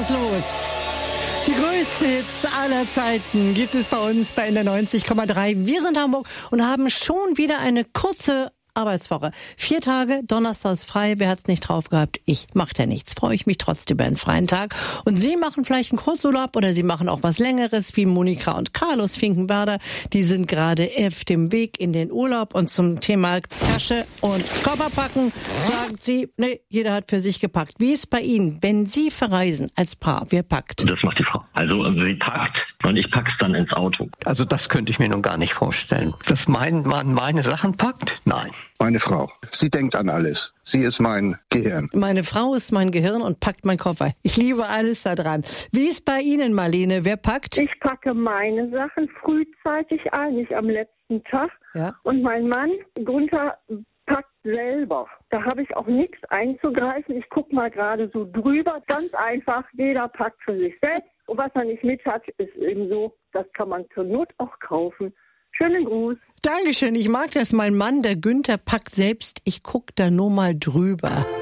geht's los. Die größten Hits aller Zeiten gibt es bei uns bei NDR 90,3. Wir sind Hamburg und haben schon wieder eine kurze Arbeitswoche. 4 Tage, donnerstags frei. Wer hat's nicht drauf gehabt? Ich. Macht ja nichts. Freue ich mich trotzdem über einen freien Tag. Und Sie machen vielleicht einen Kurzurlaub oder Sie machen auch was Längeres, wie Monika und Carlos Finkenwerder. Die sind gerade auf dem Weg in den Urlaub. Und zum Thema Tasche und Koffer packen sagen Sie, nee, jeder hat für sich gepackt. Wie ist bei Ihnen, wenn Sie verreisen als Paar? Wer packt? Das macht die Frau. Also sie packt und ich pack's dann ins Auto. Also das könnte ich mir nun gar nicht vorstellen. Dass mein Mann meine Sachen packt? Nein. Meine Frau. Sie denkt an alles. Sie ist mein Gehirn. Meine Frau ist mein Gehirn und packt meinen Koffer. Ich liebe alles da dran. Wie ist bei Ihnen, Marlene? Wer packt? Ich packe meine Sachen frühzeitig ein, nicht am letzten Tag. Ja. Und mein Mann, Gunther, packt selber. Da habe ich auch nichts einzugreifen. Ich gucke mal gerade so drüber. Ganz einfach, jeder packt für sich selbst. Und was er nicht mit hat, ist eben so, das kann man zur Not auch kaufen. Schönen Gruß. Dankeschön, ich mag das. Mein Mann, der Günther, packt selbst. Ich guck da nur mal drüber.